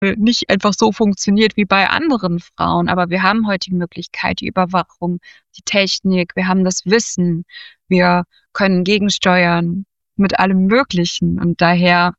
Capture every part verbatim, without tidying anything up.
nicht einfach so funktioniert wie bei anderen Frauen. Aber wir haben heute die Möglichkeit, die Überwachung, die Technik, wir haben das Wissen, wir können gegensteuern mit allem Möglichen. Und daher,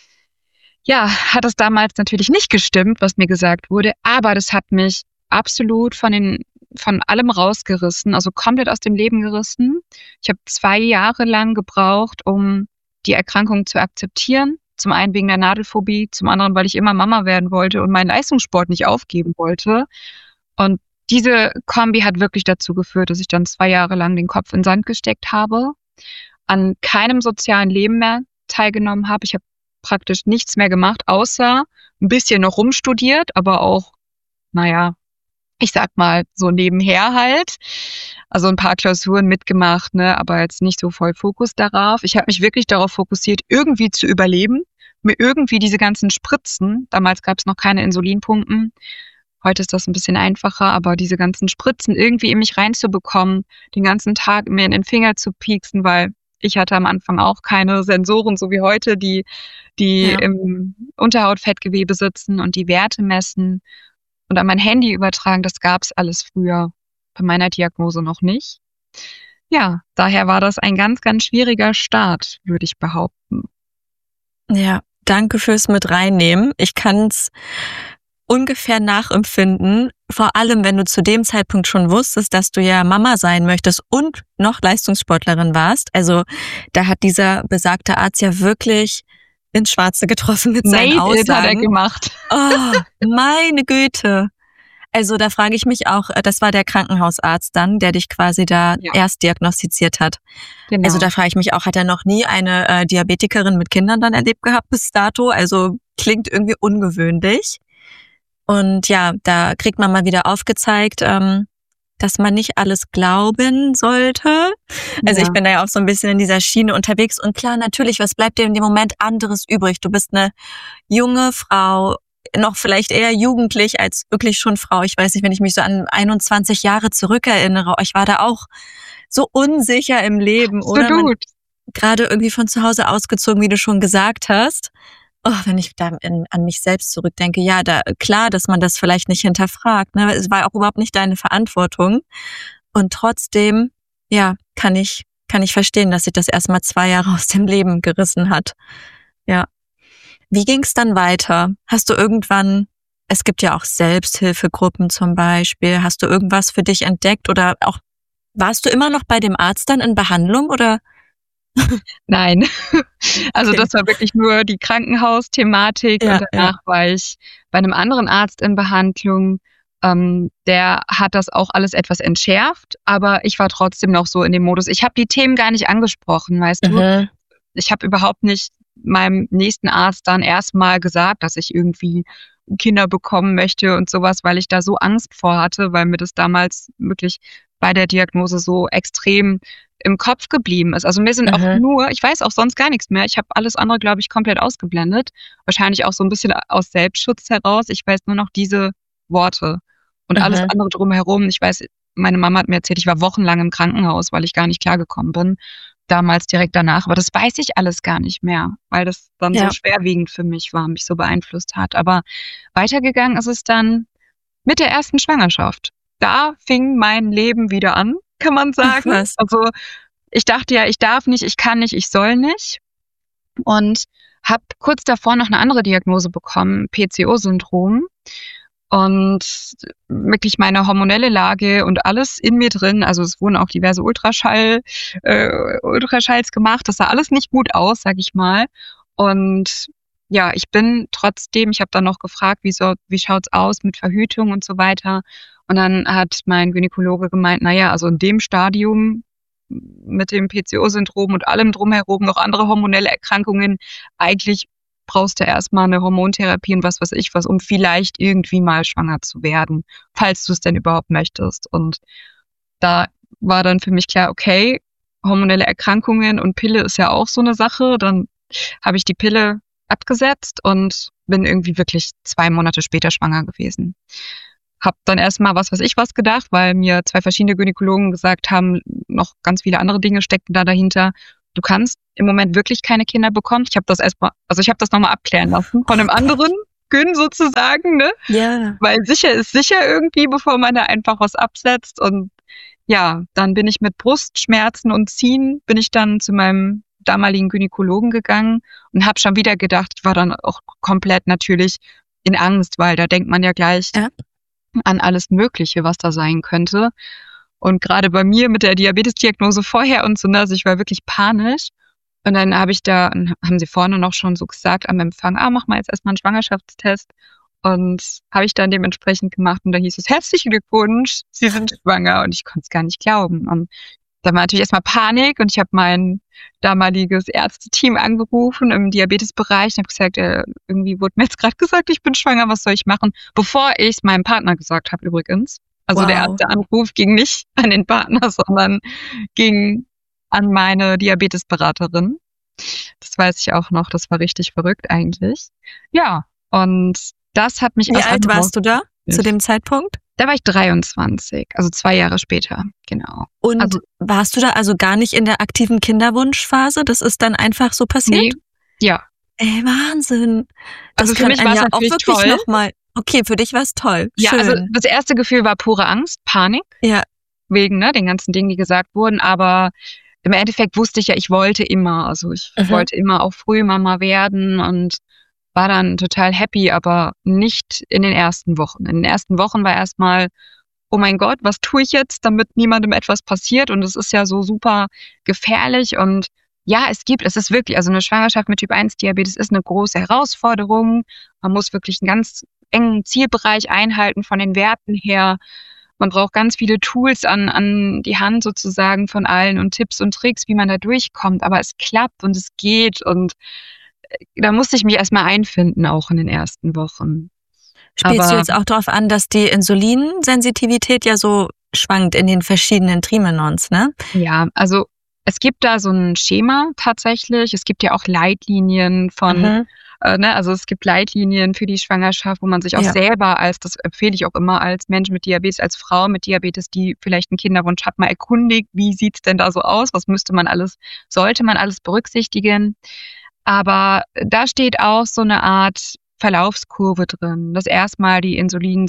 ja, hat es damals natürlich nicht gestimmt, was mir gesagt wurde, aber das hat mich absolut von den von allem rausgerissen, also komplett aus dem Leben gerissen. Ich habe zwei Jahre lang gebraucht, um die Erkrankung zu akzeptieren. Zum einen wegen der Nadelphobie, zum anderen, weil ich immer Mama werden wollte und meinen Leistungssport nicht aufgeben wollte. Und diese Kombi hat wirklich dazu geführt, dass ich dann zwei Jahre lang den Kopf in den Sand gesteckt habe, an keinem sozialen Leben mehr teilgenommen habe. Ich habe praktisch nichts mehr gemacht, außer ein bisschen noch rumstudiert, aber auch, naja, ich sag mal, so nebenher halt. Also ein paar Klausuren mitgemacht, ne, aber jetzt nicht so voll Fokus darauf. Ich habe mich wirklich darauf fokussiert, irgendwie zu überleben, mir irgendwie diese ganzen Spritzen, damals gab es noch keine Insulinpumpen, heute ist das ein bisschen einfacher, aber diese ganzen Spritzen irgendwie in mich reinzubekommen, den ganzen Tag mir in den Finger zu pieksen, weil ich hatte am Anfang auch keine Sensoren, so wie heute, die, die Ja. im Unterhautfettgewebe sitzen und die Werte messen und an mein Handy übertragen. Das gab's alles früher bei meiner Diagnose noch nicht. Ja, daher war das ein ganz, ganz schwieriger Start, würde ich behaupten. Ja, danke fürs mit reinnehmen. Ich kann's ungefähr nachempfinden, vor allem wenn du zu dem Zeitpunkt schon wusstest, dass du ja Mama sein möchtest und noch Leistungssportlerin warst. Also da hat dieser besagte Arzt ja wirklich ins Schwarze getroffen mit seinen Made it hat er Aussagen. gemacht. Oh, meine Güte. Also da frage ich mich auch, das war der Krankenhausarzt dann, der dich quasi da Ja. erst diagnostiziert hat. Genau. Also da frage ich mich auch, hat er noch nie eine äh, Diabetikerin mit Kindern dann erlebt gehabt bis dato? Also klingt irgendwie ungewöhnlich. Und ja, da kriegt man mal wieder aufgezeigt, ähm, dass man nicht alles glauben sollte. Also Ja. ich bin da ja auch so ein bisschen in dieser Schiene unterwegs. Und klar, natürlich, was bleibt dir in dem Moment anderes übrig? Du bist eine junge Frau, noch vielleicht eher jugendlich als wirklich schon Frau. Ich weiß nicht, wenn ich mich so an einundzwanzig Jahre zurückerinnere, ich war da auch so unsicher im Leben, oder? Man, Absolut. gerade irgendwie von zu Hause ausgezogen, wie du schon gesagt hast. Oh, wenn ich da in, an mich selbst zurückdenke, ja, da klar, dass man das vielleicht nicht hinterfragt. Ne? Es war auch überhaupt nicht deine Verantwortung. Und trotzdem, ja, kann ich kann ich verstehen, dass sich das erstmal zwei Jahre aus dem Leben gerissen hat. Ja. Wie ging's dann weiter? Hast du irgendwann, es gibt ja auch Selbsthilfegruppen zum Beispiel, hast du irgendwas für dich entdeckt oder auch, warst du immer noch bei dem Arzt dann in Behandlung oder? Nein. Also Okay. das war wirklich nur die Krankenhausthematik Ja, und danach war ich bei einem anderen Arzt in Behandlung. Ähm, der hat das auch alles etwas entschärft, aber ich war trotzdem noch so in dem Modus. Ich habe die Themen gar nicht angesprochen, weißt du? Mhm. Ich habe überhaupt nicht meinem nächsten Arzt dann erstmal gesagt, dass ich irgendwie Kinder bekommen möchte und sowas, weil ich da so Angst vor hatte, weil mir das damals wirklich bei der Diagnose so extrem im Kopf geblieben ist. Also mir sind auch Mhm. nur, ich weiß auch sonst gar nichts mehr. Ich habe alles andere, glaube ich, komplett ausgeblendet. Wahrscheinlich auch so ein bisschen aus Selbstschutz heraus. Ich weiß nur noch diese Worte und alles Mhm. andere drumherum. Ich weiß, meine Mama hat mir erzählt, ich war wochenlang im Krankenhaus, weil ich gar nicht klargekommen bin. Damals direkt danach. Aber das weiß ich alles gar nicht mehr, weil das dann Ja. so schwerwiegend für mich war, mich so beeinflusst hat. Aber weitergegangen ist es dann mit der ersten Schwangerschaft. Da fing mein Leben wieder an, kann man Ach sagen. was. Also ich dachte ja, ich darf nicht, ich kann nicht, ich soll nicht. Und habe kurz davor noch eine andere Diagnose bekommen, P C O-Syndrom. Und wirklich meine hormonelle Lage und alles in mir drin, also es wurden auch diverse Ultraschall, äh, Ultraschalls gemacht, das sah alles nicht gut aus, sag ich mal. Und ja, ich bin trotzdem, ich habe dann noch gefragt, wie, so, wie schaut's aus mit Verhütung und so weiter. Und dann hat mein Gynäkologe gemeint, naja, also in dem Stadium mit dem P C O-Syndrom und allem drumherum, noch andere hormonelle Erkrankungen, eigentlich brauchst du erstmal eine Hormontherapie und was weiß ich was, um vielleicht irgendwie mal schwanger zu werden, falls du es denn überhaupt möchtest. Und da war dann für mich klar, okay, hormonelle Erkrankungen und Pille ist ja auch so eine Sache. Dann habe ich die Pille abgesetzt und bin irgendwie wirklich zwei Monate später schwanger gewesen. Hab dann erstmal was weiß ich was gedacht, weil mir zwei verschiedene Gynäkologen gesagt haben, noch ganz viele andere Dinge steckten da dahinter. Du kannst im Moment wirklich keine Kinder bekommen. Ich habe das erstmal, also ich habe das nochmal abklären lassen von einem Oh Gott. anderen gönnen sozusagen, ne? Ja. Weil sicher ist sicher irgendwie, bevor man da einfach was absetzt. Und ja, dann bin ich mit Brustschmerzen und Ziehen, bin ich dann zu meinem damaligen Gynäkologen gegangen und habe schon wieder gedacht, ich war dann auch komplett natürlich in Angst, weil da denkt man ja gleich Ja. an alles Mögliche, was da sein könnte. Und gerade bei mir mit der Diabetesdiagnose vorher und so, ne, also ich war wirklich panisch. Und dann habe ich da, haben sie vorne noch schon so gesagt am Empfang, ah, mach mal jetzt erstmal einen Schwangerschaftstest. Und habe ich dann dementsprechend gemacht und da hieß es, herzlichen Glückwunsch, Sie sind schwanger. Und ich konnte es gar nicht glauben. Und da war natürlich erstmal Panik und ich habe mein damaliges Ärzteteam angerufen im Diabetesbereich und habe gesagt, äh, irgendwie wurde mir jetzt gerade gesagt, ich bin schwanger, was soll ich machen? Bevor ich es meinem Partner gesagt habe übrigens. Also Wow. der erste Anruf ging nicht an den Partner, sondern ging an meine Diabetesberaterin. Das weiß ich auch noch, das war richtig verrückt eigentlich. Ja, und das hat mich Wie aus alt allem warst du da zu dem Zeitpunkt? Da war ich dreiundzwanzig, also zwei Jahre später, genau. Und Also, warst du da also gar nicht in der aktiven Kinderwunschphase? Das ist dann einfach so passiert? nee, ja. Ey, Wahnsinn. Das Also für kann mich einen war es ja auch natürlich wirklich toll. noch mal. Okay, für dich war es toll. Ja, Schön. also das erste Gefühl war pure Angst, Panik, Ja. wegen ne, den ganzen Dingen, die gesagt wurden. Aber im Endeffekt wusste ich ja, ich wollte immer. Also ich Mhm. wollte immer auch früh Mama werden und war dann total happy, aber nicht in den ersten Wochen. In den ersten Wochen war erstmal, oh mein Gott, was tue ich jetzt, damit niemandem etwas passiert? Und es ist ja so super gefährlich. Und ja, es gibt, es ist wirklich, also eine Schwangerschaft mit Typ eins Diabetes ist eine große Herausforderung. Man muss wirklich einen ganz engen Zielbereich einhalten von den Werten her. Man braucht ganz viele Tools an, an die Hand sozusagen von allen und Tipps und Tricks, wie man da durchkommt. Aber es klappt und es geht. Und da musste ich mich erstmal einfinden, auch in den ersten Wochen. Spielst Aber du jetzt auch darauf an, dass die Insulinsensitivität ja so schwankt in den verschiedenen Trimenons, ne? ja, also es gibt da so ein Schema tatsächlich. Es gibt ja auch Leitlinien von, Mhm. äh, ne, also es gibt Leitlinien für die Schwangerschaft, wo man sich auch Ja. selber als, das empfehle ich auch immer als Mensch mit Diabetes, als Frau mit Diabetes, die vielleicht einen Kinderwunsch hat, mal erkundigt, wie sieht's denn da so aus? Was müsste man alles, sollte man alles berücksichtigen? Aber da steht auch so eine Art Verlaufskurve drin, dass erstmal die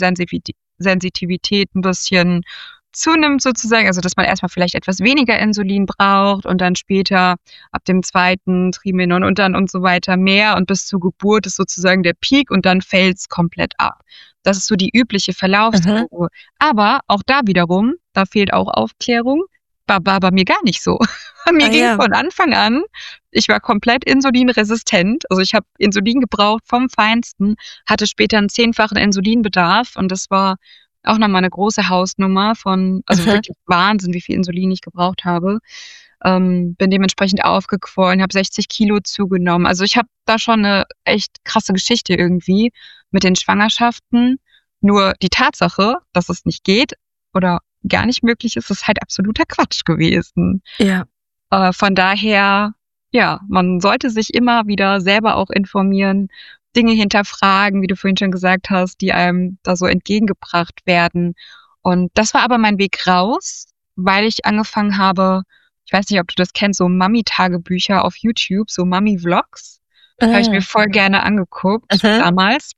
Insulinsensitivität ein bisschen zunimmt sozusagen, also dass man erstmal vielleicht etwas weniger Insulin braucht und dann später ab dem zweiten Trimenon und dann und so weiter mehr und bis zur Geburt ist sozusagen der Peak und dann fällt's komplett ab. Das ist so die übliche Verlaufskurve. Aber auch da wiederum, da fehlt auch Aufklärung, war, war bei mir gar nicht so. Bei mir Ah, ging ja. von Anfang an, ich war komplett insulinresistent. Also ich habe Insulin gebraucht vom Feinsten, hatte später einen zehnfachen Insulinbedarf und das war auch nochmal eine große Hausnummer von, also Mhm. wirklich Wahnsinn, wie viel Insulin ich gebraucht habe. Ähm, bin dementsprechend aufgequollen, habe sechzig Kilo zugenommen. Also ich habe da schon eine echt krasse Geschichte irgendwie mit den Schwangerschaften. Nur die Tatsache, dass es nicht geht oder gar nicht möglich ist, ist halt absoluter Quatsch gewesen. Ja. Äh, von daher, ja, man sollte sich immer wieder selber auch informieren, Dinge hinterfragen, wie du vorhin schon gesagt hast, die einem da so entgegengebracht werden. Und das war aber mein Weg raus, weil ich angefangen habe, ich weiß nicht, ob du das kennst, so Mami-Tagebücher auf YouTube, so Mami-Vlogs. Habe ich mir Mhm. voll gerne angeguckt Mhm. damals.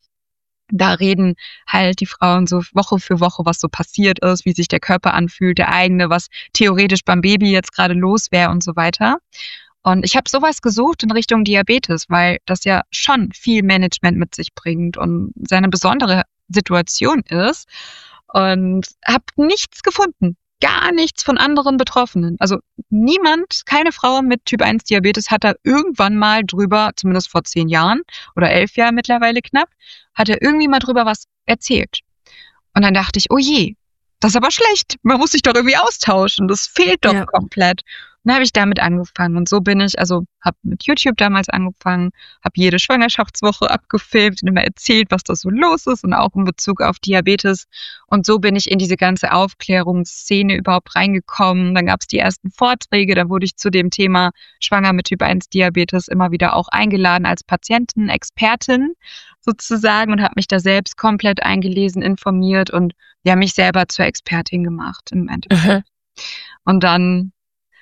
Da reden halt die Frauen so Woche für Woche, was so passiert ist, wie sich der Körper anfühlt, der eigene, was theoretisch beim Baby jetzt gerade los wäre und so weiter. Und ich habe sowas gesucht in Richtung Diabetes, weil das ja schon viel Management mit sich bringt und seine besondere Situation ist. Und habe nichts gefunden. Gar nichts von anderen Betroffenen. Also niemand, keine Frau mit Typ eins Diabetes hat da irgendwann mal drüber, zumindest vor zehn Jahren oder elf Jahren mittlerweile knapp, hat er irgendwie mal drüber was erzählt. Und dann dachte ich, oh je, das ist aber schlecht. Man muss sich doch irgendwie austauschen. Das fehlt doch Ja. komplett. Und dann habe ich damit angefangen. Und so bin ich, also habe mit YouTube damals angefangen, habe jede Schwangerschaftswoche abgefilmt und immer erzählt, was da so los ist und auch in Bezug auf Diabetes. Und so bin ich in diese ganze Aufklärungsszene überhaupt reingekommen. Dann gab es die ersten Vorträge, da wurde ich zu dem Thema Schwanger mit Typ eins Diabetes immer wieder auch eingeladen als Patientin, Expertin sozusagen und habe mich da selbst komplett eingelesen, informiert und ja, mich selber zur Expertin gemacht im Endeffekt. Mhm. Und dann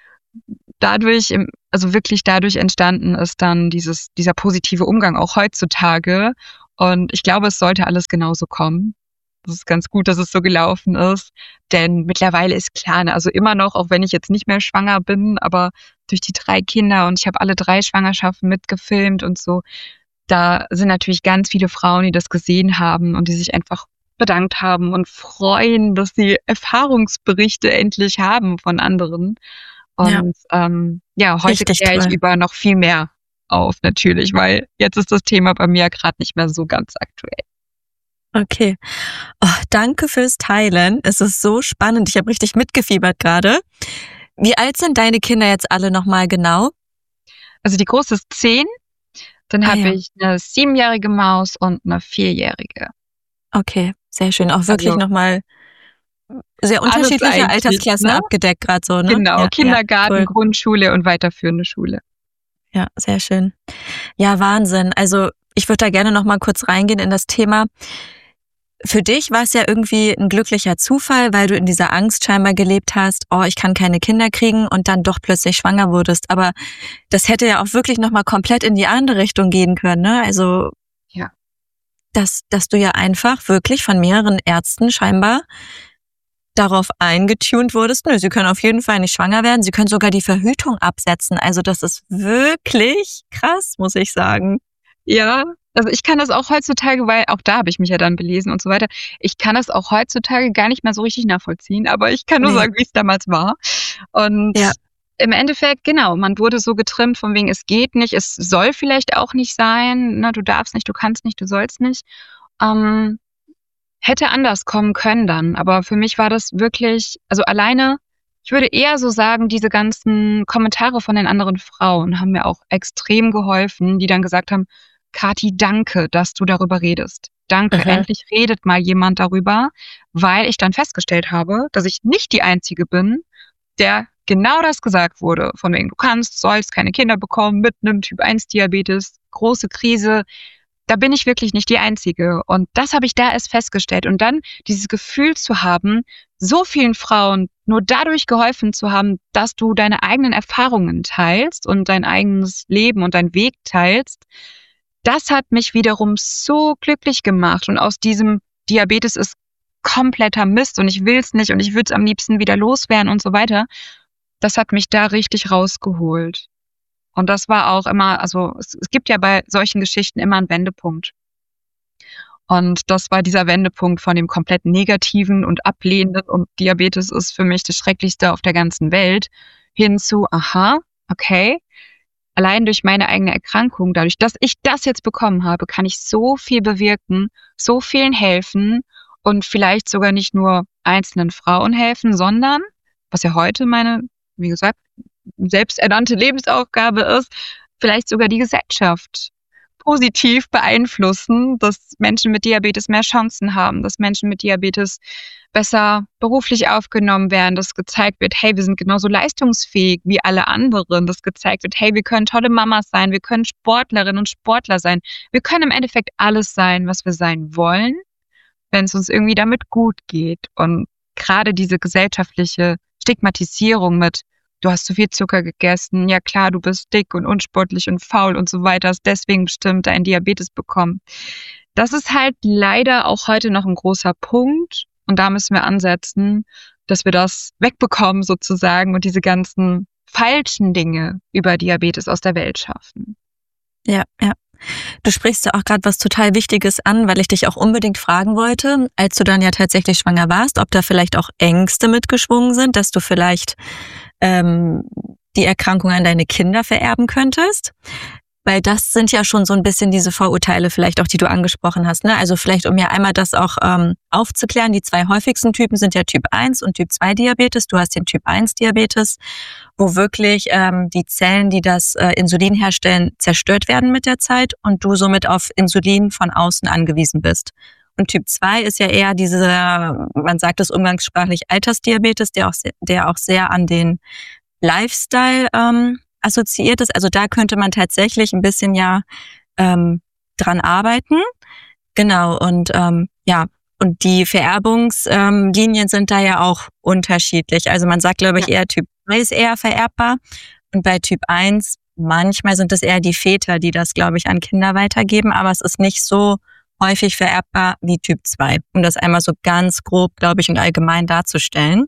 dadurch, im, also wirklich dadurch entstanden ist dann dieses, dieser positive Umgang auch heutzutage. Und ich glaube, es sollte alles genauso kommen. Das ist ganz gut, dass es so gelaufen ist, denn mittlerweile ist klar, ne, also immer noch, auch wenn ich jetzt nicht mehr schwanger bin, aber durch die drei Kinder und ich habe alle drei Schwangerschaften mitgefilmt und so, da sind natürlich ganz viele Frauen, die das gesehen haben und die sich einfach bedankt haben und freuen, dass sie Erfahrungsberichte endlich haben von anderen. Ja, Und ähm, ja, heute richtig kläre ich toll. über noch viel mehr auf, natürlich, weil jetzt ist das Thema bei mir gerade nicht mehr so ganz aktuell. Okay. Oh, danke fürs Teilen. Es ist so spannend. Ich habe richtig mitgefiebert gerade. Wie alt sind deine Kinder jetzt alle nochmal genau? Also die große ist zehn, dann Ah habe ja, ich eine siebenjährige Maus und eine vierjährige. okay, sehr schön. Auch wirklich Also nochmal sehr alles unterschiedliche eigentlich, Altersklassen ne? abgedeckt gerade so, ne? Genau, Ja, ja, Kindergarten, cool. Grundschule und weiterführende Schule. Ja, sehr schön. Ja, Wahnsinn. Also ich würde da gerne noch mal kurz reingehen in das Thema. Für dich war es ja irgendwie ein glücklicher Zufall, weil du in dieser Angst scheinbar gelebt hast, oh, ich kann keine Kinder kriegen und dann doch plötzlich schwanger wurdest. Aber das hätte ja auch wirklich noch mal komplett in die andere Richtung gehen können, ne? Also, Ja. dass, dass du ja einfach wirklich von mehreren Ärzten scheinbar darauf eingetunt wurdest, nö, sie können auf jeden Fall nicht schwanger werden, sie können sogar die Verhütung absetzen. Also das ist wirklich krass, muss ich sagen. Ja, also ich kann das auch heutzutage, weil auch da habe ich mich ja dann belesen und so weiter. Ich kann das auch heutzutage gar nicht mehr so richtig nachvollziehen, aber ich kann nur Nee, sagen, wie es damals war. Und ja, im Endeffekt, genau, man wurde so getrimmt von wegen, es geht nicht, es soll vielleicht auch nicht sein, ne, du darfst nicht, du kannst nicht, du sollst nicht. Ähm, hätte anders kommen können dann, aber für mich war das wirklich, also alleine, ich würde eher so sagen, diese ganzen Kommentare von den anderen Frauen haben mir auch extrem geholfen, die dann gesagt haben, Kathi, danke, dass du darüber redest. Danke, mhm, endlich redet mal jemand darüber, weil ich dann festgestellt habe, dass ich nicht die Einzige bin, der genau das gesagt wurde, von wegen, du kannst, sollst keine Kinder bekommen mit einem Typ eins Diabetes, große Krise. Da bin ich wirklich nicht die Einzige. Und das habe ich da erst festgestellt. Und dann dieses Gefühl zu haben, so vielen Frauen nur dadurch geholfen zu haben, dass du deine eigenen Erfahrungen teilst und dein eigenes Leben und deinen Weg teilst, das hat mich wiederum so glücklich gemacht. Und aus diesem Diabetes ist kompletter Mist und ich will's nicht und ich würde es am liebsten wieder loswerden und so weiter. Das hat mich da richtig rausgeholt. Und das war auch immer, also es, es gibt ja bei solchen Geschichten immer einen Wendepunkt. Und das war dieser Wendepunkt von dem komplett Negativen und Ablehnenden und Diabetes ist für mich das Schrecklichste auf der ganzen Welt, hin zu, aha, okay, allein durch meine eigene Erkrankung, dadurch, dass ich das jetzt bekommen habe, kann ich so viel bewirken, so vielen helfen und vielleicht sogar nicht nur einzelnen Frauen helfen, sondern, was ja heute meine, wie gesagt, selbsternannte Lebensaufgabe ist, vielleicht sogar die Gesellschaft positiv beeinflussen, dass Menschen mit Diabetes mehr Chancen haben, dass Menschen mit Diabetes besser beruflich aufgenommen werden, dass gezeigt wird, hey, wir sind genauso leistungsfähig wie alle anderen, dass gezeigt wird, hey, wir können tolle Mamas sein, wir können Sportlerinnen und Sportler sein, wir können im Endeffekt alles sein, was wir sein wollen, wenn es uns irgendwie damit gut geht. Und gerade diese gesellschaftliche Stigmatisierung mit, du hast zu viel Zucker gegessen, ja klar, du bist dick und unsportlich und faul und so weiter, hast deswegen bestimmt deinen Diabetes bekommen. Das ist halt leider auch heute noch ein großer Punkt und da müssen wir ansetzen, dass wir das wegbekommen sozusagen und diese ganzen falschen Dinge über Diabetes aus der Welt schaffen. ja, ja. Du sprichst ja auch gerade was total Wichtiges an, weil ich dich auch unbedingt fragen wollte, als du dann ja tatsächlich schwanger warst, ob da vielleicht auch Ängste mitgeschwungen sind, dass du vielleicht ähm, die Erkrankung an deine Kinder vererben könntest. Weil das sind ja schon so ein bisschen diese Vorurteile vielleicht auch, die du angesprochen hast, ne? Also vielleicht, um ja einmal das auch ähm, aufzuklären, die zwei häufigsten Typen sind ja Typ eins und Typ zwei Diabetes. Du hast den Typ eins Diabetes, wo wirklich ähm, die Zellen, die das äh, Insulin herstellen, zerstört werden mit der Zeit und du somit auf Insulin von außen angewiesen bist. Und Typ zwei ist ja eher dieser, man sagt es umgangssprachlich, Altersdiabetes, der auch sehr, der auch sehr an den Lifestyle ähm, assoziiert ist. Also da könnte man tatsächlich ein bisschen ja ähm, dran arbeiten. Genau, und ähm, ja, und die Vererbungslinien ähm, sind da ja auch unterschiedlich. Also man sagt, glaube ich, Ja. eher Typ zwei ist eher vererbbar. Und bei Typ eins, manchmal sind es eher die Väter, die das, glaube ich, an Kinder weitergeben. Aber es ist nicht so häufig vererbbar wie Typ zwei. Um das einmal so ganz grob, glaube ich, und allgemein darzustellen.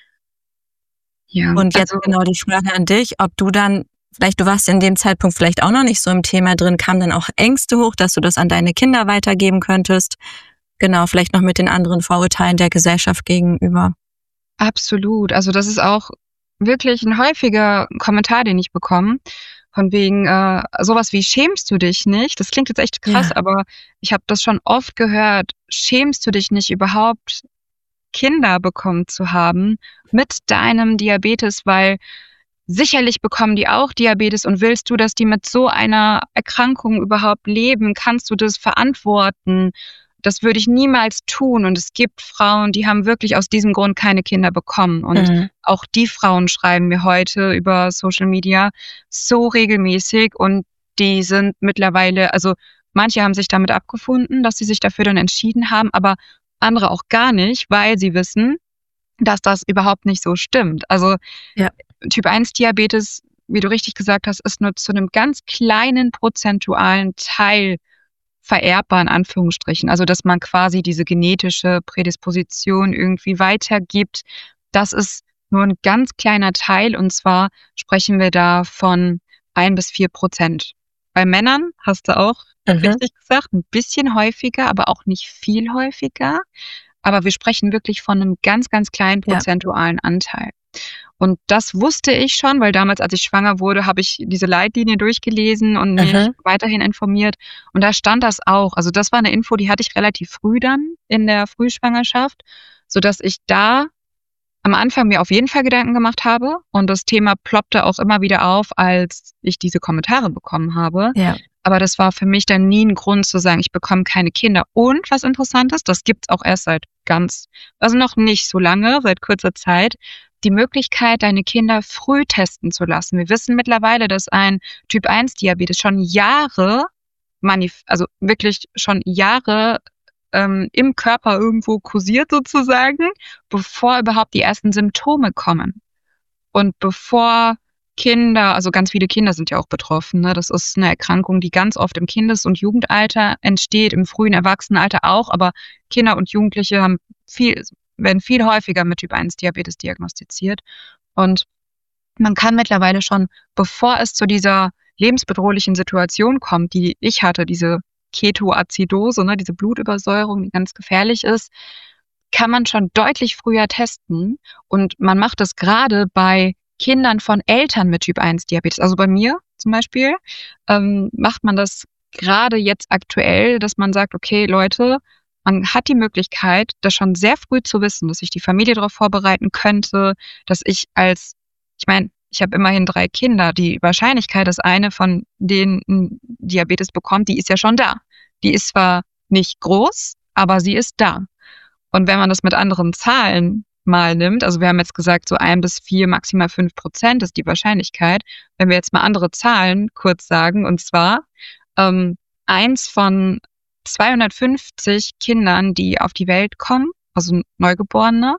Ja, Und jetzt also genau die Frage an dich, ob du dann, vielleicht, du warst in dem Zeitpunkt vielleicht auch noch nicht so im Thema drin, kamen dann auch Ängste hoch, dass du das an deine Kinder weitergeben könntest? Genau, vielleicht noch mit den anderen Vorurteilen der Gesellschaft gegenüber. absolut. Also das ist auch wirklich ein häufiger Kommentar, den ich bekomme. Von wegen äh, sowas wie schämst du dich nicht? Das klingt jetzt echt krass, Ja. aber ich habe das schon oft gehört. Schämst du dich nicht überhaupt, Kinder bekommen zu haben mit deinem Diabetes? Weil sicherlich bekommen die auch Diabetes und willst du, dass die mit so einer Erkrankung überhaupt leben? Kannst du das verantworten? Das würde ich niemals tun. Und es gibt Frauen, die haben wirklich aus diesem Grund keine Kinder bekommen. Und Mhm. auch die Frauen schreiben mir heute über Social Media so regelmäßig und die sind mittlerweile, also manche haben sich damit abgefunden, dass sie sich dafür dann entschieden haben, aber andere auch gar nicht, weil sie wissen, dass das überhaupt nicht so stimmt. Also Ja. Typ eins Diabetes, wie du richtig gesagt hast, ist nur zu einem ganz kleinen prozentualen Teil vererbbar, in Anführungsstrichen. Also dass man quasi diese genetische Prädisposition irgendwie weitergibt. Das ist nur ein ganz kleiner Teil und zwar sprechen wir da von ein bis vier Prozent. Bei Männern hast du auch Mhm. richtig gesagt, ein bisschen häufiger, aber auch nicht viel häufiger. Aber wir sprechen wirklich von einem ganz, ganz kleinen Ja. prozentualen Anteil. Und das wusste ich schon, weil damals, als ich schwanger wurde, habe ich diese Leitlinie durchgelesen und mich Mhm. weiterhin informiert. Und da stand das auch. Also das war eine Info, die hatte ich relativ früh dann in der Frühschwangerschaft, sodass ich da am Anfang mir auf jeden Fall Gedanken gemacht habe. Und das Thema ploppte auch immer wieder auf, als ich diese Kommentare bekommen habe. Ja. Aber das war für mich dann nie ein Grund zu sagen, ich bekomme keine Kinder. Und was interessant ist, das gibt's auch erst seit ganz, also noch nicht so lange, seit kurzer Zeit, die Möglichkeit, deine Kinder früh testen zu lassen. Wir wissen mittlerweile, dass ein Typ eins Diabetes schon Jahre, manif- also wirklich schon Jahre ähm, im Körper irgendwo kursiert sozusagen, bevor überhaupt die ersten Symptome kommen. Und bevor Kinder, also ganz viele Kinder sind ja auch betroffen, ne? Das ist eine Erkrankung, die ganz oft im Kindes- und Jugendalter entsteht, im frühen Erwachsenenalter auch, aber Kinder und Jugendliche haben viel, werden viel häufiger mit Typ eins Diabetes diagnostiziert. Und man kann mittlerweile schon, bevor es zu dieser lebensbedrohlichen Situation kommt, die ich hatte, diese Ketoazidose, ne, diese Blutübersäuerung, die ganz gefährlich ist, kann man schon deutlich früher testen. Und man macht das gerade bei Kindern von Eltern mit Typ eins Diabetes. Also bei mir zum Beispiel ähm, macht man das gerade jetzt aktuell, dass man sagt, okay, Leute, man hat die Möglichkeit, das schon sehr früh zu wissen, dass ich die Familie darauf vorbereiten könnte, dass ich als, ich meine, ich habe immerhin drei Kinder. Die Wahrscheinlichkeit, dass eine von denen Diabetes bekommt, die ist ja schon da. Die ist zwar nicht groß, aber sie ist da. Und wenn man das mit anderen Zahlen mal nimmt, also wir haben jetzt gesagt, so ein bis vier, maximal fünf Prozent ist die Wahrscheinlichkeit. Wenn wir jetzt mal andere Zahlen kurz sagen, und zwar ähm, eins von zweihundertfünfzig Kindern, die auf die Welt kommen, also Neugeborene,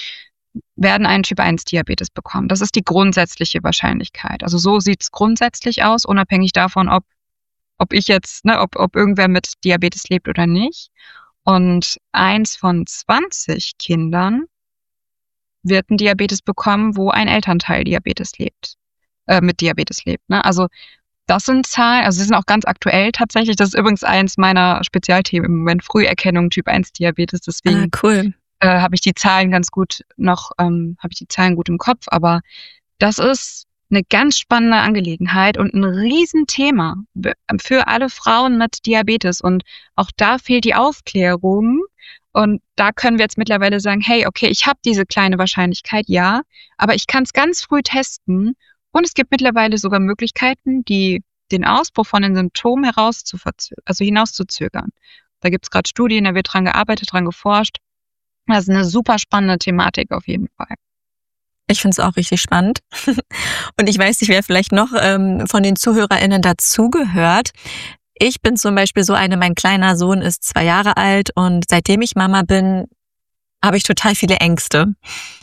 werden einen Typ eins Diabetes bekommen. Das ist die grundsätzliche Wahrscheinlichkeit. Also so sieht's grundsätzlich aus, unabhängig davon, ob, ob ich jetzt, ne, ob, ob irgendwer mit Diabetes lebt oder nicht. Und eins von zwanzig Kindern wird einen Diabetes bekommen, wo ein Elternteil Diabetes lebt, äh, mit Diabetes lebt. Ne? Also das sind Zahlen, also sie sind auch ganz aktuell tatsächlich. Das ist übrigens eins meiner Spezialthemen im Moment, Früherkennung Typ eins Diabetes. Deswegen Ah, cool. äh, habe ich die Zahlen ganz gut noch, ähm, habe ich die Zahlen gut im Kopf. Aber das ist eine ganz spannende Angelegenheit und ein Riesenthema für alle Frauen mit Diabetes. Und auch da fehlt die Aufklärung. Und da können wir jetzt mittlerweile sagen, hey, okay, ich habe diese kleine Wahrscheinlichkeit, ja, aber ich kann es ganz früh testen. Und es gibt mittlerweile sogar Möglichkeiten, die den Ausbruch von den Symptomen heraus zu verzö- also hinauszuzögern. Da gibt es gerade Studien, da wird dran gearbeitet, dran geforscht. Das ist eine super spannende Thematik auf jeden Fall. Ich finde es auch richtig spannend. Und ich weiß nicht, wer vielleicht noch ähm, von den ZuhörerInnen dazugehört. Ich bin zum Beispiel so eine, mein kleiner Sohn ist zwei Jahre alt und seitdem ich Mama bin, habe ich total viele Ängste.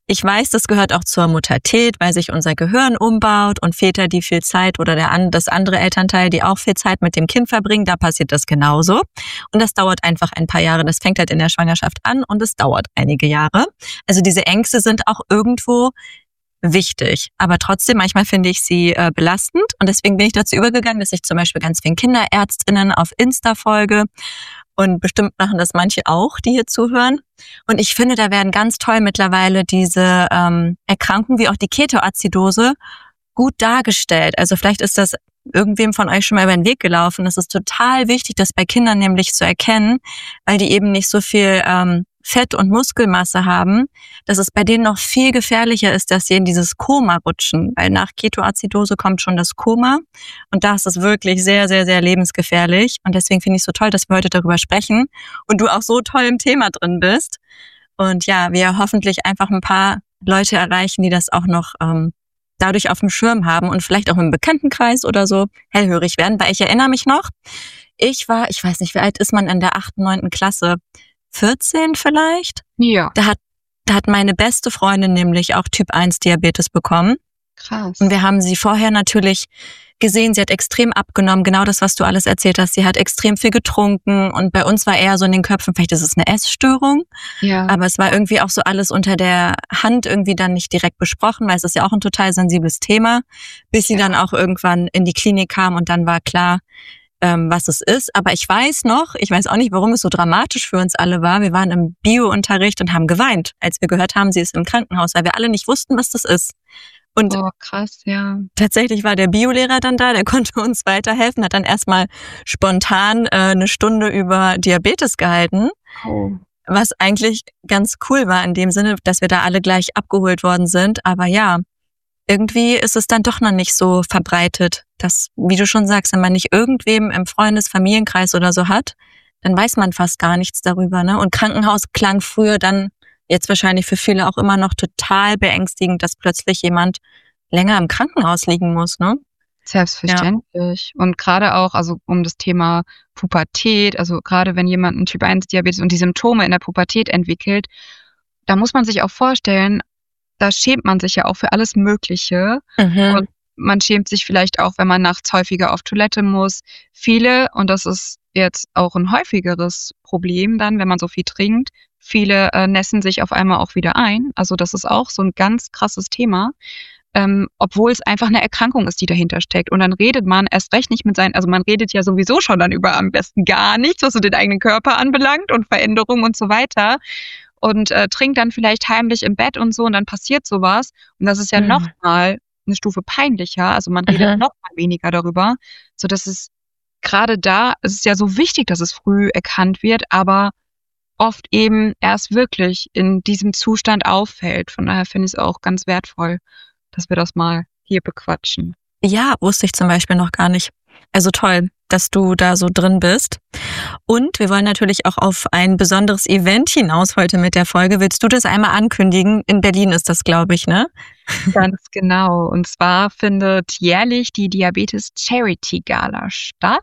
Ich weiß, das gehört auch zur Muttertät, weil sich unser Gehirn umbaut und Väter, die viel Zeit oder der, das andere Elternteil, die auch viel Zeit mit dem Kind verbringen, da passiert das genauso. Und das dauert einfach ein paar Jahre. Das fängt halt in der Schwangerschaft an und es dauert einige Jahre. Also diese Ängste sind auch irgendwo wichtig. Aber trotzdem, manchmal finde ich sie äh, belastend. Und deswegen bin ich dazu übergegangen, dass ich zum Beispiel ganz vielen KinderärztInnen auf Insta folge. Und bestimmt machen das manche auch, die hier zuhören. Und ich finde, da werden ganz toll mittlerweile diese ähm, Erkrankungen wie auch die Ketoazidose gut dargestellt. Also vielleicht ist das irgendwem von euch schon mal über den Weg gelaufen. Das ist total wichtig, das bei Kindern nämlich zu erkennen, weil die eben nicht so viel ähm, Fett- und Muskelmasse haben, dass es bei denen noch viel gefährlicher ist, dass sie in dieses Koma rutschen. Weil nach Ketoazidose kommt schon das Koma und da ist es wirklich sehr, sehr, sehr lebensgefährlich. Und deswegen finde ich es so toll, dass wir heute darüber sprechen und du auch so toll im Thema drin bist. Und ja, wir hoffentlich einfach ein paar Leute erreichen, die das auch noch ähm, dadurch auf dem Schirm haben und vielleicht auch im Bekanntenkreis oder so hellhörig werden. Weil ich erinnere mich noch, ich war, ich weiß nicht, wie alt ist man in der achten, neunten Klasse? vierzehn vielleicht? Ja. Da hat, da hat meine beste Freundin nämlich auch Typ eins Diabetes bekommen. Krass. Und wir haben sie vorher natürlich gesehen, sie hat extrem abgenommen, genau das, was du alles erzählt hast. Sie hat extrem viel getrunken und bei uns war eher so in den Köpfen, vielleicht ist es eine Essstörung. Ja. Aber es war irgendwie auch so alles unter der Hand irgendwie dann nicht direkt besprochen, weil es ist ja auch ein total sensibles Thema, bis sie Ja. dann auch irgendwann in die Klinik kam und dann war klar, ähm, was es ist. Aber ich weiß noch, ich weiß auch nicht, warum es so dramatisch für uns alle war. Wir waren im Bio-Unterricht und haben geweint, als wir gehört haben, sie ist im Krankenhaus, weil wir alle nicht wussten, was das ist. Und oh, krass, ja. tatsächlich war der Biolehrer dann da, der konnte uns weiterhelfen, hat dann erstmal spontan äh, eine Stunde über Diabetes gehalten, Oh. was eigentlich ganz cool war in dem Sinne, dass wir da alle gleich abgeholt worden sind. Aber ja, irgendwie ist es dann doch noch nicht so verbreitet, dass, wie du schon sagst, wenn man nicht irgendwem im Freundes-, Familienkreis oder so hat, dann weiß man fast gar nichts darüber, ne? Und Krankenhaus klang früher dann jetzt wahrscheinlich für viele auch immer noch total beängstigend, dass plötzlich jemand länger im Krankenhaus liegen muss, ne? Selbstverständlich. Ja. Und gerade auch, also um das Thema Pubertät, also gerade wenn jemand einen Typ eins Diabetes und die Symptome in der Pubertät entwickelt, da muss man sich auch vorstellen, da schämt man sich ja auch für alles Mögliche. Mhm. Und man schämt sich vielleicht auch, wenn man nachts häufiger auf Toilette muss. Viele, und das ist jetzt auch ein häufigeres Problem dann, wenn man so viel trinkt, viele äh, nässen sich auf einmal auch wieder ein. Also das ist auch so ein ganz krasses Thema, ähm, obwohl es einfach eine Erkrankung ist, die dahinter steckt. Und dann redet man erst recht nicht mit seinen, also man redet ja sowieso schon dann über am besten gar nichts, was so den eigenen Körper anbelangt und Veränderungen und so weiter. Und äh, trinkt dann vielleicht heimlich im Bett und so und dann passiert sowas. Und das ist ja Mhm. noch mal eine Stufe peinlicher. Also man redet Mhm. noch mal weniger darüber, so dass es gerade da, es ist ja so wichtig, dass es früh erkannt wird, aber oft eben erst wirklich in diesem Zustand auffällt. Von daher finde ich es auch ganz wertvoll, dass wir das mal hier bequatschen. Ja, wusste ich zum Beispiel noch gar nicht. Also toll, dass du da so drin bist. Und wir wollen natürlich auch auf ein besonderes Event hinaus heute mit der Folge. Willst du das einmal ankündigen? In Berlin ist das, glaube ich, ne? Ganz genau. Und zwar findet jährlich die Diabetes Charity Gala statt.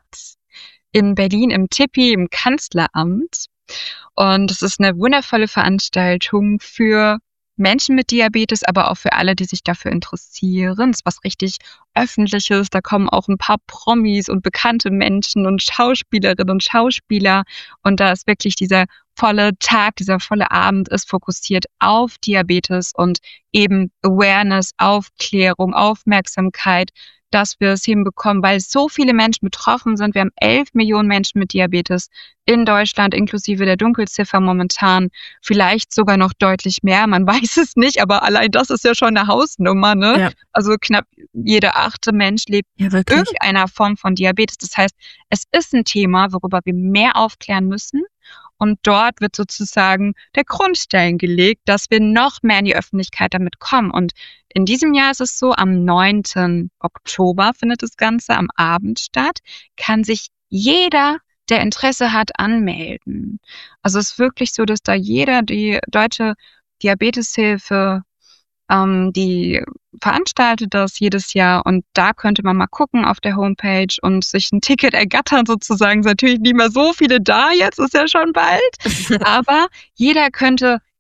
In Berlin im Tippi, im Kanzleramt. Und es ist eine wundervolle Veranstaltung für Menschen mit Diabetes, aber auch für alle, die sich dafür interessieren. Es ist was richtig Öffentliches. Da kommen auch ein paar Promis und bekannte Menschen und Schauspielerinnen und Schauspieler. Und da ist wirklich dieser volle Tag, dieser volle Abend ist fokussiert auf Diabetes und eben Awareness, Aufklärung, Aufmerksamkeit, dass wir es hinbekommen, weil so viele Menschen betroffen sind. Wir haben elf Millionen Menschen mit Diabetes in Deutschland, inklusive der Dunkelziffer momentan. Vielleicht sogar noch deutlich mehr, man weiß es nicht, aber allein das ist ja schon eine Hausnummer, ne? Ja. Also knapp jeder achte Mensch lebt Ja, wirklich. irgendeiner Form von Diabetes. Das heißt, es ist ein Thema, worüber wir mehr aufklären müssen. Und dort wird sozusagen der Grundstein gelegt, dass wir noch mehr in die Öffentlichkeit damit kommen. Und in diesem Jahr ist es so, am neunten Oktober findet das Ganze am Abend statt, kann sich jeder, der Interesse hat, anmelden. Also es ist wirklich so, dass da jeder, die Deutsche Diabeteshilfe, ähm, die veranstaltet das jedes Jahr und da könnte man mal gucken auf der Homepage und sich ein Ticket ergattern sozusagen. Sind natürlich nicht mehr so viele da, jetzt ist ja schon bald, aber jeder könnte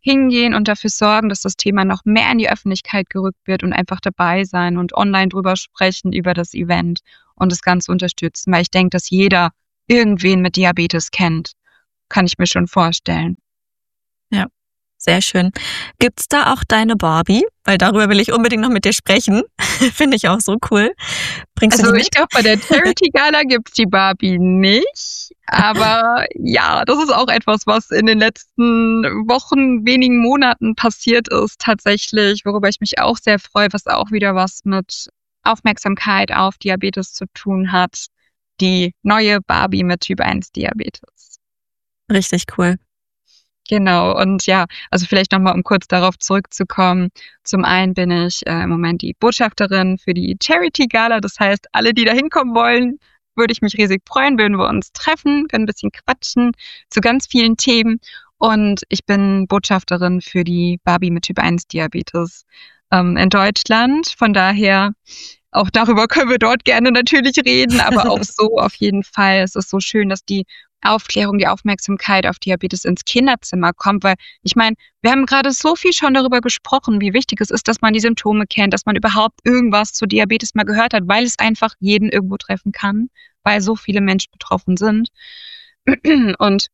hingehen und dafür sorgen, dass das Thema noch mehr in die Öffentlichkeit gerückt wird und einfach dabei sein und online drüber sprechen über das Event und das Ganze unterstützen, weil ich denke, dass jeder irgendwen mit Diabetes kennt. Kann ich mir schon vorstellen. Ja, sehr schön. Gibt's da auch deine Barbie? Weil darüber will ich unbedingt noch mit dir sprechen. Finde ich auch so cool. Bringst also du die ich mit? glaube, bei der Charity Gala gibt's die Barbie nicht. Aber ja, das ist auch etwas, was in den letzten Wochen, wenigen Monaten passiert ist tatsächlich, worüber ich mich auch sehr freue, was auch wieder was mit Aufmerksamkeit auf Diabetes zu tun hat. Die neue Barbie mit Typ eins Diabetes. Richtig cool. Genau, und ja, also vielleicht nochmal, um kurz darauf zurückzukommen. Zum einen bin ich äh, im Moment die Botschafterin für die Charity Gala. Das heißt, alle, die da hinkommen wollen, würde ich mich riesig freuen, würden wir uns treffen, können ein bisschen quatschen zu ganz vielen Themen. Und ich bin Botschafterin für die Barbie mit Typ eins Diabetes ähm, in Deutschland. Von daher, auch darüber können wir dort gerne natürlich reden, aber auch so auf jeden Fall. Es ist so schön, dass die Aufklärung, die Aufmerksamkeit auf Diabetes ins Kinderzimmer kommt, weil ich meine, wir haben gerade so viel schon darüber gesprochen, wie wichtig es ist, dass man die Symptome kennt, dass man überhaupt irgendwas zu Diabetes mal gehört hat, weil es einfach jeden irgendwo treffen kann, weil so viele Menschen betroffen sind. Und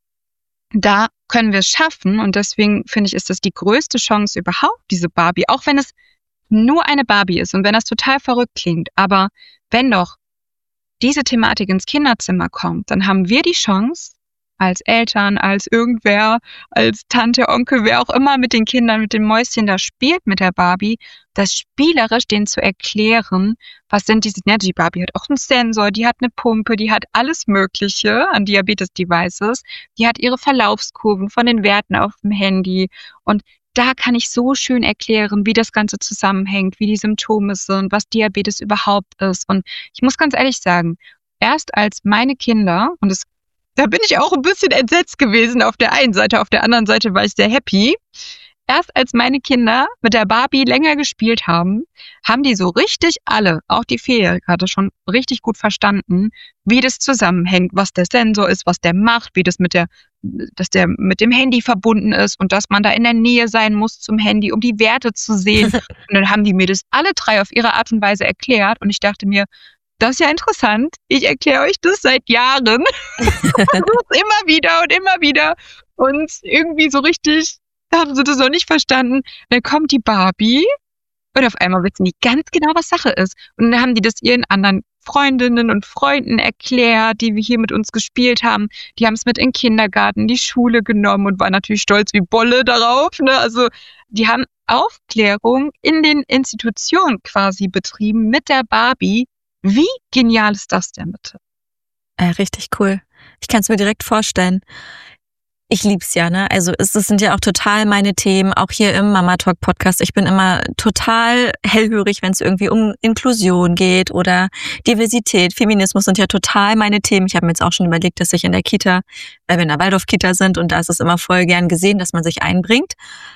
da können wir es schaffen und deswegen finde ich, ist das die größte Chance überhaupt, diese Barbie, auch wenn es nur eine Barbie ist und wenn das total verrückt klingt, aber wenn doch diese Thematik ins Kinderzimmer kommt, dann haben wir die Chance, als Eltern, als irgendwer, als Tante, Onkel, wer auch immer mit den Kindern, mit dem Mäuschen da spielt mit der Barbie, das spielerisch denen zu erklären, was sind diese, ne, die Barbie hat auch einen Sensor, die hat eine Pumpe, die hat alles Mögliche an Diabetes-Devices, die hat ihre Verlaufskurven von den Werten auf dem Handy und da kann ich so schön erklären, wie das Ganze zusammenhängt, wie die Symptome sind, was Diabetes überhaupt ist. Und ich muss ganz ehrlich sagen, erst als meine Kinder, und es, da bin ich auch ein bisschen entsetzt gewesen auf der einen Seite, auf der anderen Seite war ich sehr happy. Erst als meine Kinder mit der Barbie länger gespielt haben, haben die so richtig alle, auch die Fee gerade schon richtig gut verstanden, wie das zusammenhängt, was der Sensor ist, was der macht, wie das mit der, dass der mit dem Handy verbunden ist und dass man da in der Nähe sein muss zum Handy, um die Werte zu sehen. Und dann haben die mir das alle drei auf ihre Art und Weise erklärt und ich dachte mir, das ist ja interessant. Ich erkläre euch das seit Jahren. immer wieder und immer wieder. Und irgendwie so richtig haben sie das noch nicht verstanden. Dann kommt die Barbie und auf einmal wissen die ganz genau, was Sache ist. Und dann haben die das ihren anderen Freundinnen und Freunden erklärt, die wir hier mit uns gespielt haben. Die haben es mit in den Kindergarten, die Schule genommen und waren natürlich stolz wie Bolle darauf. Ne? Also die haben Aufklärung in den Institutionen quasi betrieben mit der Barbie. Wie genial ist das denn bitte? Äh, richtig cool. Ich kann es mir direkt vorstellen. Ich lieb's ja, ne? Also es, es sind ja auch total meine Themen, auch hier im Mama Talk Podcast. Ich bin immer total hellhörig, wenn es irgendwie um Inklusion geht oder Diversität, Feminismus sind ja total meine Themen. Ich habe mir jetzt auch schon überlegt, dass ich in der Kita, weil wir in der Waldorf-Kita sind und da ist es immer voll gern gesehen, dass man sich einbringt,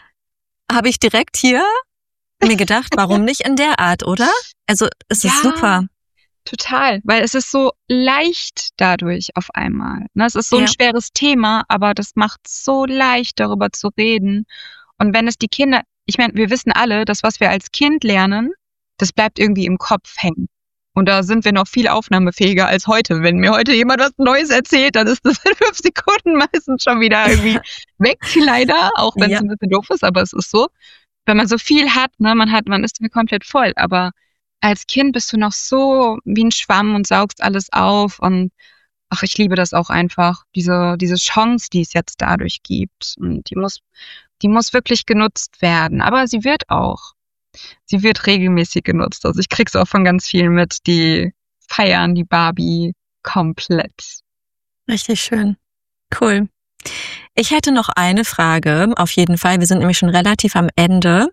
habe ich direkt hier mir gedacht, warum nicht in der Art, oder? Also es ist Ja. super. Total, weil es ist so leicht dadurch auf einmal. Ne? Es ist so ein Ja. schweres Thema, aber das macht so leicht, darüber zu reden. Und wenn es die Kinder, ich meine, wir wissen alle, dass was wir als Kind lernen, das bleibt irgendwie im Kopf hängen. Und da sind wir noch viel aufnahmefähiger als heute. Wenn mir heute jemand was Neues erzählt, dann ist das in fünf Sekunden meistens schon wieder irgendwie weg, leider, auch wenn es Ja. ein bisschen doof ist, aber es ist so. Wenn man so viel hat, ne, man hat, man ist komplett voll, aber als Kind bist du noch so wie ein Schwamm und saugst alles auf und ach, ich liebe das auch einfach, diese, diese Chance, die es jetzt dadurch gibt. Und die muss, die muss wirklich genutzt werden. Aber sie wird auch, sie wird regelmäßig genutzt. Also ich krieg's auch von ganz vielen mit, die feiern die Barbie komplett. Richtig schön. Cool. Ich hätte noch eine Frage, auf jeden Fall. Wir sind nämlich schon relativ am Ende.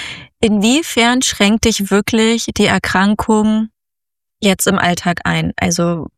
Inwiefern schränkt dich wirklich die Erkrankung jetzt im Alltag ein? Also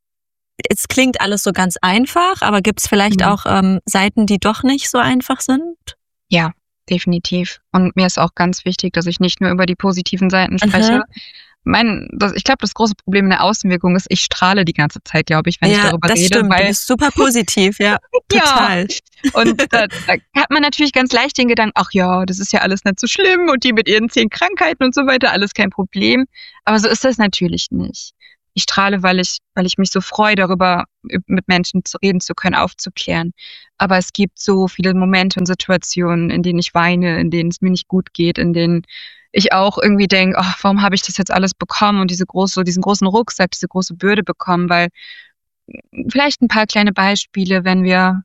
es klingt alles so ganz einfach, aber gibt es vielleicht Mhm. auch ähm, Seiten, die doch nicht so einfach sind? Ja, definitiv. Und mir ist auch ganz wichtig, dass ich nicht nur über die positiven Seiten spreche, Mhm. mein, das, ich glaube, das große Problem in der Außenwirkung ist, ich strahle die ganze Zeit, glaube ich, wenn ja, ich darüber das rede. Stimmt. Weil, du bist super positiv, ja, total. Ja, und da, da hat man natürlich ganz leicht den Gedanken, ach ja, das ist ja alles nicht so schlimm und die mit ihren zehn Krankheiten und so weiter, alles kein Problem. Aber so ist das natürlich nicht. Ich strahle, weil ich, weil ich mich so freue, darüber mit Menschen zu reden zu können, aufzuklären. Aber es gibt so viele Momente und Situationen, in denen ich weine, in denen es mir nicht gut geht, in denen ich auch irgendwie denke, oh, warum habe ich das jetzt alles bekommen und diese große, diesen großen Rucksack, diese große Bürde bekommen, weil vielleicht ein paar kleine Beispiele, wenn wir,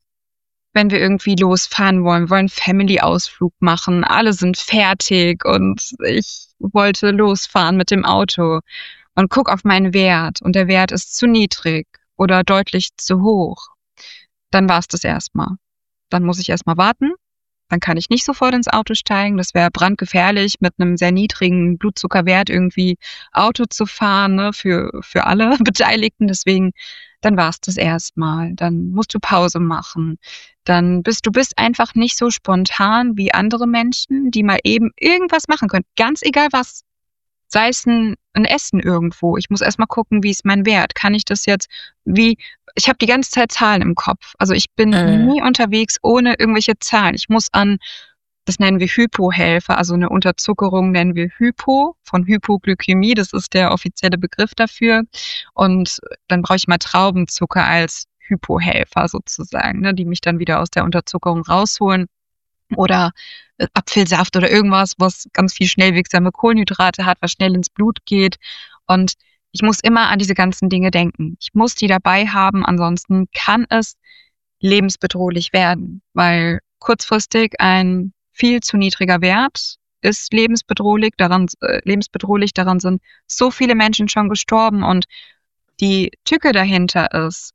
wenn wir irgendwie losfahren wollen, wir wollen einen Family-Ausflug machen, alle sind fertig und ich wollte losfahren mit dem Auto und guck auf meinen Wert und der Wert ist zu niedrig oder deutlich zu hoch, dann war es das erstmal. Dann muss ich erstmal warten. Dann kann ich nicht sofort ins Auto steigen. Das wäre brandgefährlich, mit einem sehr niedrigen Blutzuckerwert irgendwie Auto zu fahren, ne, für, für alle Beteiligten. Deswegen, dann war es das erstmal. Dann musst du Pause machen. Dann bist du bist einfach nicht so spontan wie andere Menschen, die mal eben irgendwas machen können. Ganz egal was. Sei es ein, ein Essen irgendwo. Ich muss erstmal gucken, wie ist mein Wert. Kann ich das jetzt, wie, ich habe die ganze Zeit Zahlen im Kopf. Also ich bin Mhm. nie unterwegs ohne irgendwelche Zahlen. Ich muss an, das nennen wir Hypohelfer, also eine Unterzuckerung nennen wir Hypo, von Hypoglykämie, das ist der offizielle Begriff dafür. Und dann brauche ich mal Traubenzucker als Hypohelfer sozusagen, ne, die mich dann wieder aus der Unterzuckerung rausholen. Oder Apfelsaft oder irgendwas, was ganz viel schnell wirksame Kohlenhydrate hat, was schnell ins Blut geht. Und ich muss immer an diese ganzen Dinge denken. Ich muss die dabei haben, ansonsten kann es lebensbedrohlich werden, weil kurzfristig ein viel zu niedriger Wert ist lebensbedrohlich, daran, äh, lebensbedrohlich, daran sind so viele Menschen schon gestorben und die Tücke dahinter ist,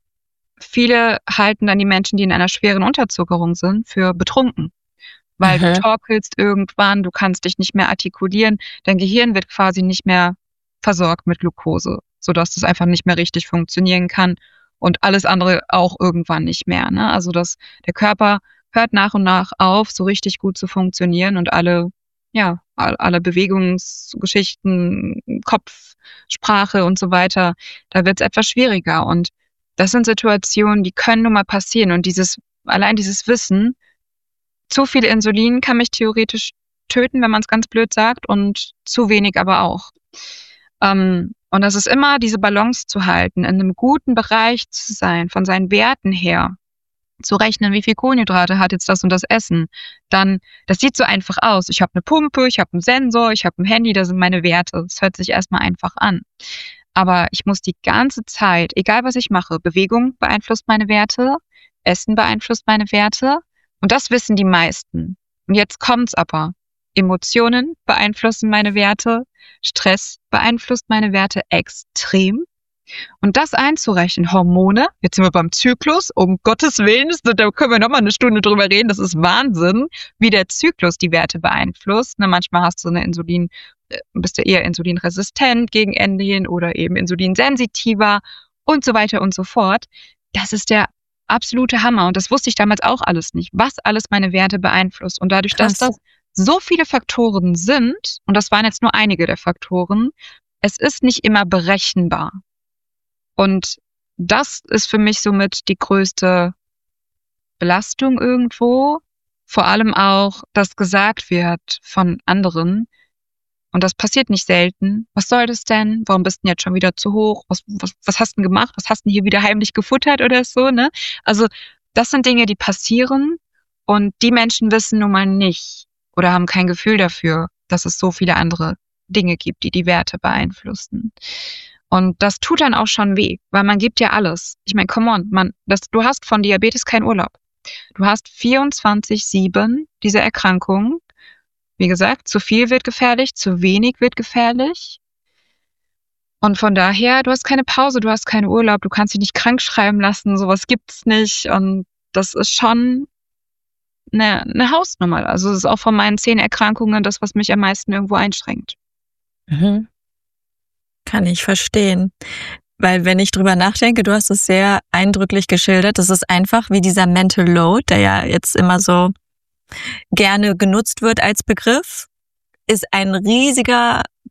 viele halten dann die Menschen, die in einer schweren Unterzuckerung sind, für betrunken. Weil du Mhm. torkelst irgendwann, du kannst dich nicht mehr artikulieren, dein Gehirn wird quasi nicht mehr versorgt mit Glucose, sodass das einfach nicht mehr richtig funktionieren kann und alles andere auch irgendwann nicht mehr. Ne? Also dass der Körper hört nach und nach auf, so richtig gut zu funktionieren und alle, ja, alle Bewegungsgeschichten, Kopfsprache und so weiter, da wird es etwas schwieriger. Und das sind Situationen, die können nun mal passieren. Und dieses, allein dieses Wissen, zu viel Insulin kann mich theoretisch töten, wenn man es ganz blöd sagt, und zu wenig aber auch. Ähm, und das ist immer diese Balance zu halten, in einem guten Bereich zu sein, von seinen Werten her, zu rechnen, wie viel Kohlenhydrate hat jetzt das und das Essen. Dann, das sieht so einfach aus. Ich habe eine Pumpe, ich habe einen Sensor, ich habe ein Handy, da sind meine Werte. Das hört sich erstmal einfach an. Aber ich muss die ganze Zeit, egal was ich mache, Bewegung beeinflusst meine Werte, Essen beeinflusst meine Werte. Und das wissen die meisten. Und jetzt kommt's aber. Emotionen beeinflussen meine Werte, Stress beeinflusst meine Werte extrem. Und das einzurechnen, Hormone, jetzt sind wir beim Zyklus, um Gottes Willen, da können wir nochmal eine Stunde drüber reden, das ist Wahnsinn, wie der Zyklus die Werte beeinflusst. Ne, manchmal hast du eine Insulin, bist du eher insulinresistent gegen Ende hin oder eben insulinsensitiver und so weiter und so fort. Das ist der absolute Hammer. Und das wusste ich damals auch alles nicht, was alles meine Werte beeinflusst. Und dadurch, Krass. dass das so viele Faktoren sind, und das waren jetzt nur einige der Faktoren, es ist nicht immer berechenbar. Und das ist für mich somit die größte Belastung irgendwo. Vor allem auch, dass gesagt wird von anderen, und das passiert nicht selten. Was soll das denn? Warum bist du denn jetzt schon wieder zu hoch? Was, was, was hast du denn gemacht? Was hast du denn hier wieder heimlich gefuttert oder so, ne? Also, das sind Dinge, die passieren und die Menschen wissen nun mal nicht oder haben kein Gefühl dafür, dass es so viele andere Dinge gibt, die die Werte beeinflussen. Und das tut dann auch schon weh, weil man gibt ja alles. Ich meine, come on, man, das, du hast von Diabetes keinen Urlaub. Du hast vierundzwanzig sieben diese Erkrankung. Wie gesagt, zu viel wird gefährlich, zu wenig wird gefährlich. Und von daher, du hast keine Pause, du hast keinen Urlaub, du kannst dich nicht krank schreiben lassen, sowas gibt's nicht. Und das ist schon eine, eine Hausnummer. Also das ist auch von meinen zehn Erkrankungen das, was mich am meisten irgendwo einschränkt. Mhm. Kann ich verstehen. Weil wenn ich drüber nachdenke, du hast es sehr eindrücklich geschildert, das ist einfach wie dieser Mental Load, der ja jetzt immer so gerne genutzt wird als Begriff, ist ein riesiger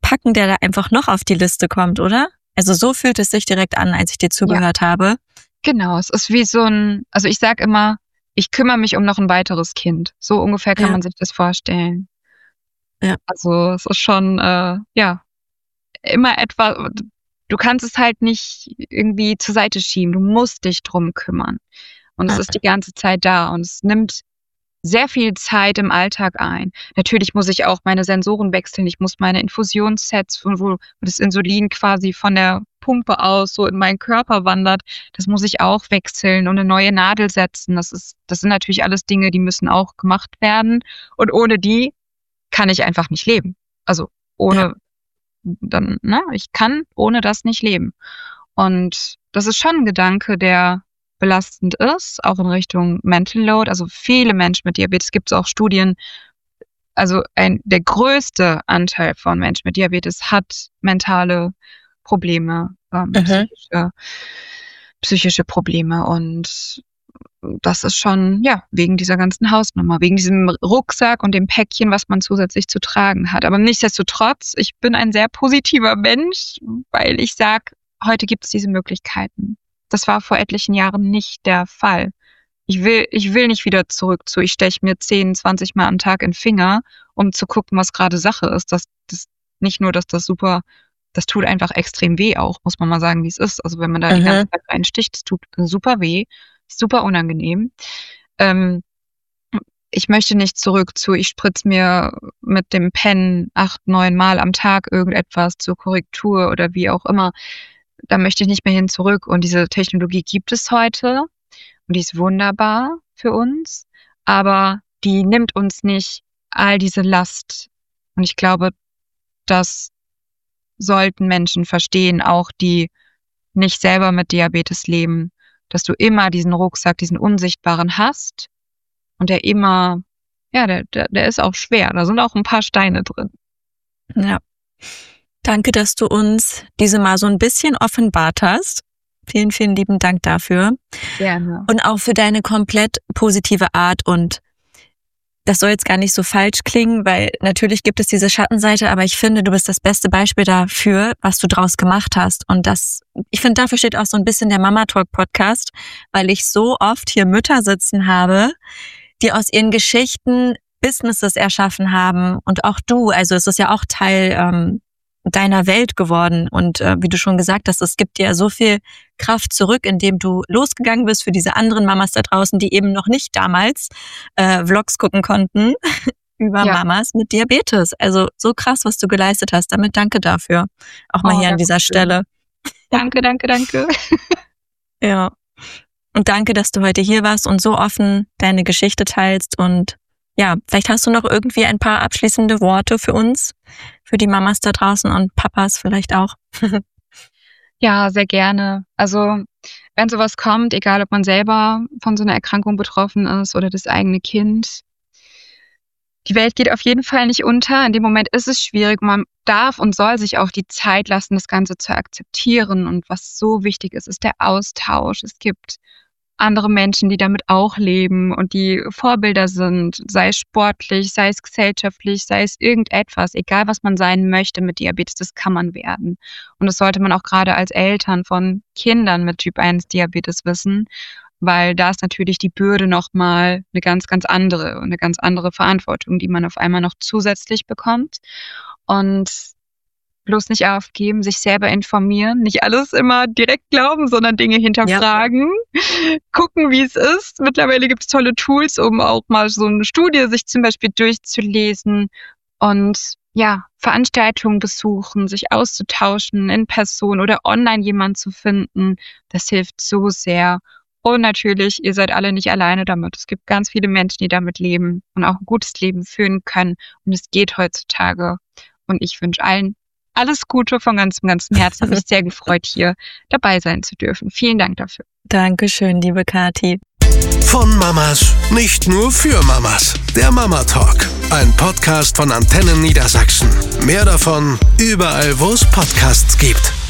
packen, der da einfach noch auf die Liste kommt, oder? Also so fühlt es sich direkt an, als ich dir zugehört ja. habe. Genau, es ist wie so ein, also ich sag immer, ich kümmere mich um noch ein weiteres Kind. So ungefähr kann ja. man sich das vorstellen. Ja. Also es ist schon, äh, ja, immer etwa, du kannst es halt nicht irgendwie zur Seite schieben. Du musst dich drum kümmern. Und es ja. ist die ganze Zeit da und es nimmt sehr viel Zeit im Alltag ein. Natürlich muss ich auch meine Sensoren wechseln. Ich muss meine Infusionssets, wo das Insulin quasi von der Pumpe aus so in meinen Körper wandert, das muss ich auch wechseln und eine neue Nadel setzen. Das ist, das sind natürlich alles Dinge, die müssen auch gemacht werden. Und ohne die kann ich einfach nicht leben. Also ohne, ja. dann, ne, ich kann ohne das nicht leben. Und das ist schon ein Gedanke, der belastend ist, auch in Richtung Mental Load. Also viele Menschen mit Diabetes, gibt es auch Studien, also ein, der größte Anteil von Menschen mit Diabetes hat mentale Probleme, ähm, mhm. psychische, psychische Probleme und das ist schon, ja, wegen dieser ganzen Hausnummer, wegen diesem Rucksack und dem Päckchen, was man zusätzlich zu tragen hat. Aber nichtsdestotrotz, ich bin ein sehr positiver Mensch, weil ich sage, heute gibt es diese Möglichkeiten. Das war vor etlichen Jahren nicht der Fall. Ich will, ich will nicht wieder zurück zu, ich steche mir zehn, zwanzig Mal am Tag in den Finger, um zu gucken, was gerade Sache ist. Das, das, nicht nur, dass das super, das tut einfach extrem weh auch, muss man mal sagen, wie es ist. Also wenn man da mhm. die ganze Zeit reinsticht, das tut super weh, super unangenehm. Ähm, ich möchte nicht zurück zu, ich spritze mir mit dem Pen acht, neun Mal am Tag irgendetwas zur Korrektur oder wie auch immer. Da möchte ich nicht mehr hin zurück. Und diese Technologie gibt es heute und die ist wunderbar für uns, aber die nimmt uns nicht all diese Last. Und ich glaube, das sollten Menschen verstehen, auch die nicht selber mit Diabetes leben, dass du immer diesen Rucksack, diesen unsichtbaren hast und der immer, ja, der, der, der ist auch schwer. Da sind auch ein paar Steine drin. Ja. Danke, dass du uns diese mal so ein bisschen offenbart hast. Vielen, vielen lieben Dank dafür. Gerne. Und auch für deine komplett positive Art. Und das soll jetzt gar nicht so falsch klingen, weil natürlich gibt es diese Schattenseite, aber ich finde, du bist das beste Beispiel dafür, was du draus gemacht hast. Und das, ich finde, dafür steht auch so ein bisschen der Mama Talk Podcast, weil ich so oft hier Mütter sitzen habe, die aus ihren Geschichten Businesses erschaffen haben. Und auch du, also es ist ja auch Teil ähm, deiner Welt geworden. Und äh, wie du schon gesagt hast, es gibt dir so viel Kraft zurück, indem du losgegangen bist für diese anderen Mamas da draußen, die eben noch nicht damals äh, Vlogs gucken konnten über ja. Mamas mit Diabetes. Also so krass, was du geleistet hast. Damit danke dafür. Auch mal oh, hier an dieser schön. Stelle. Danke, danke, danke. Ja. Und danke, dass du heute hier warst und so offen deine Geschichte teilst. Und ja, vielleicht hast du noch irgendwie ein paar abschließende Worte für uns, für die Mamas da draußen und Papas vielleicht auch. Ja, sehr gerne. Also wenn sowas kommt, egal ob man selber von so einer Erkrankung betroffen ist oder das eigene Kind, die Welt geht auf jeden Fall nicht unter. In dem Moment ist es schwierig. Man darf und soll sich auch die Zeit lassen, das Ganze zu akzeptieren. Und was so wichtig ist, ist der Austausch. Es gibt andere Menschen, die damit auch leben und die Vorbilder sind, sei es sportlich, sei es gesellschaftlich, sei es irgendetwas, egal was man sein möchte mit Diabetes, das kann man werden. Und das sollte man auch gerade als Eltern von Kindern mit Typ eins Diabetes wissen, weil da ist natürlich die Bürde nochmal eine ganz, ganz andere und eine ganz andere Verantwortung, die man auf einmal noch zusätzlich bekommt. Und bloß nicht aufgeben, sich selber informieren, nicht alles immer direkt glauben, sondern Dinge hinterfragen, ja. gucken, wie es ist. Mittlerweile gibt es tolle Tools, um auch mal so eine Studie sich zum Beispiel durchzulesen und ja, Veranstaltungen besuchen, sich auszutauschen in Person oder online jemanden zu finden. Das hilft so sehr. Und natürlich, ihr seid alle nicht alleine damit. Es gibt ganz viele Menschen, die damit leben und auch ein gutes Leben führen können. Und es geht heutzutage. Und ich wünsche allen alles Gute von ganzem, ganzem Herzen. Habe mich sehr gefreut, hier dabei sein zu dürfen. Vielen Dank dafür. Dankeschön, liebe Kathi. Von Mamas, nicht nur für Mamas. Der Mama Talk, ein Podcast von Antennen Niedersachsen. Mehr davon überall, wo es Podcasts gibt.